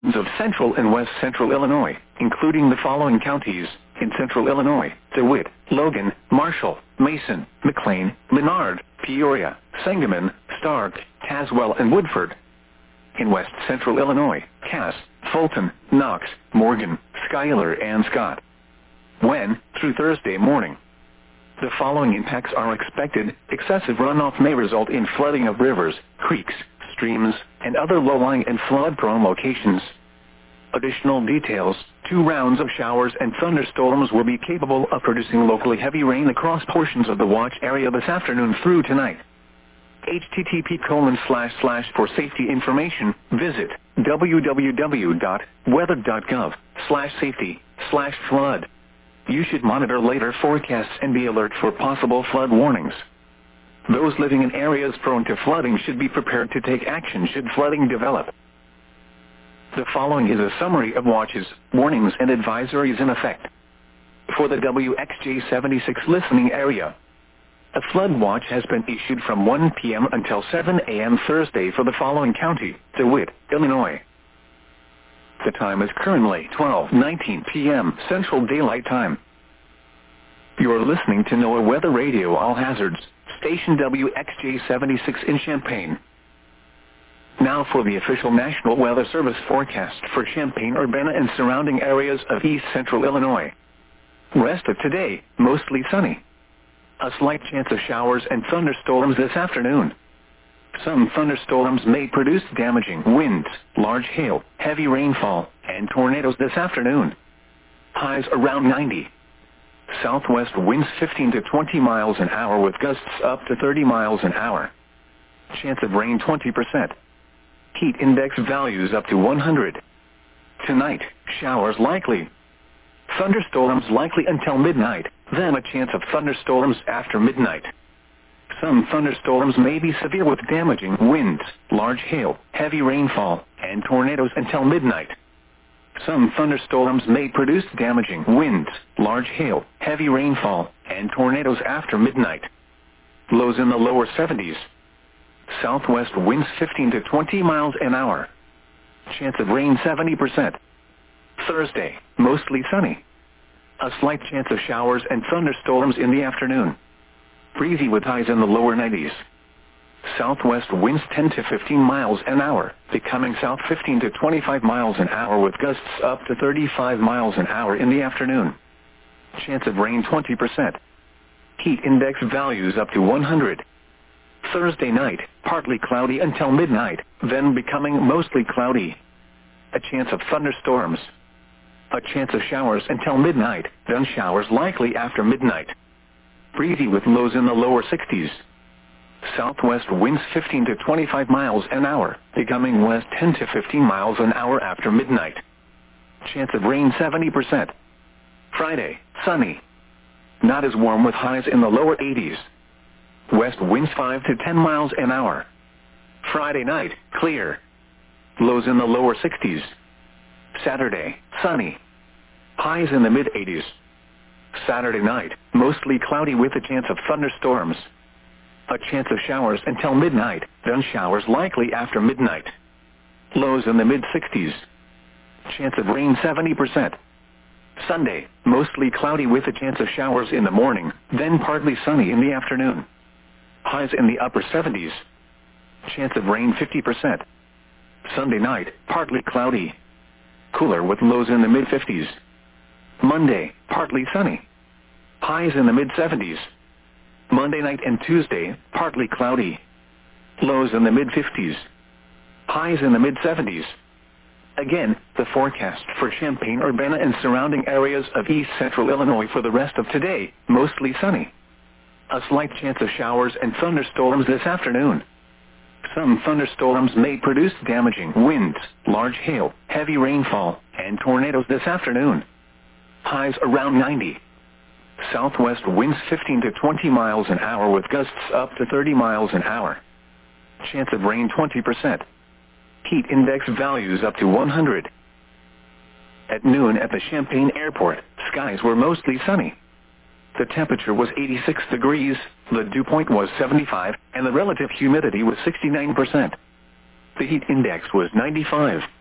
of central and west central Illinois, including the following counties in central Illinois: DeWitt, Logan, Marshall, Mason, McLean, Menard, Peoria, Sangamon, Stark, Tazewell, and Woodford. In west central Illinois: Cass, Fulton, Knox, Morgan, Schuyler, and Scott. When, through Thursday morning, the following impacts are expected: excessive runoff may result in flooding of rivers, creeks, streams, and other low-lying and flood-prone locations. Additional details: 2 rounds of showers and thunderstorms will be capable of producing locally heavy rain across portions of the watch area this afternoon through tonight. http:// for safety information, visit www.weather.gov/safety/flood. You should monitor later forecasts and be alert for possible flood warnings. Those living in areas prone to flooding should be prepared to take action should flooding develop. The following is a summary of watches, warnings, and advisories in effect. For the WXJ76 listening area, a flood watch has been issued from 1 p.m. until 7 a.m. Thursday for the following county: DeWitt, Illinois. The time is currently 12:19 p.m. Central Daylight Time. You're listening to NOAA Weather Radio All Hazards, station WXJ76 in Champaign. Now for the official National Weather Service forecast for Champaign-Urbana and surrounding areas of east central Illinois. Rest of today, mostly sunny. A slight chance of showers and thunderstorms this afternoon. Some thunderstorms may produce damaging winds, large hail, heavy rainfall, and tornadoes this afternoon. Highs around 90. Southwest winds 15 to 20 miles an hour with gusts up to 30 miles an hour. Chance of rain 20%. Heat index values up to 100. Tonight, showers likely. Thunderstorms likely until midnight, then a chance of thunderstorms after midnight. Some thunderstorms may be severe with damaging winds, large hail, heavy rainfall, and tornadoes until midnight. Some thunderstorms may produce damaging winds, large hail, heavy rainfall, and tornadoes after midnight. Lows in the lower 70s. Southwest winds 15 to 20 miles an hour. Chance of rain 70%. Thursday, mostly sunny. A slight chance of showers and thunderstorms in the afternoon. Breezy with highs in the lower 90s. Southwest winds 10 to 15 miles an hour, becoming south 15 to 25 miles an hour with gusts up to 35 miles an hour in the afternoon. Chance of rain 20%. Heat index values up to 100. Thursday night, partly cloudy until midnight, then becoming mostly cloudy. A chance of thunderstorms. A chance of showers until midnight, then showers likely after midnight. Breezy with lows in the lower 60s. Southwest winds 15 to 25 miles an hour, becoming west 10 to 15 miles an hour after midnight. Chance of rain 70%. Friday, sunny. Not as warm with highs in the lower 80s. West winds 5 to 10 miles an hour. Friday night, clear. Lows in the lower 60s. Saturday, sunny. Highs in the mid-80s. Saturday night, mostly cloudy with a chance of thunderstorms. A chance of showers until midnight, then showers likely after midnight. Lows in the mid-60s. Chance of rain 70%. Sunday, mostly cloudy with a chance of showers in the morning, then partly sunny in the afternoon. Highs in the upper 70s. Chance of rain 50%. Sunday night, partly cloudy. Cooler with lows in the mid-50s. Monday, partly sunny. Highs in the mid-70s. Monday night and Tuesday, partly cloudy. Lows in the mid-50s. Highs in the mid-70s. Again, the forecast for Champaign-Urbana and surrounding areas of east central Illinois for the rest of today, mostly sunny. A slight chance of showers and thunderstorms this afternoon. Some thunderstorms may produce damaging winds, large hail, heavy rainfall, and tornadoes this afternoon. Highs around 90. Southwest winds 15 to 20 miles an hour with gusts up to 30 miles an hour. Chance of rain 20%. Heat index values up to 100. At noon at the Champaign Airport, skies were mostly sunny. The temperature was 86 degrees, the dew point was 75, and the relative humidity was 69%. The heat index was 95.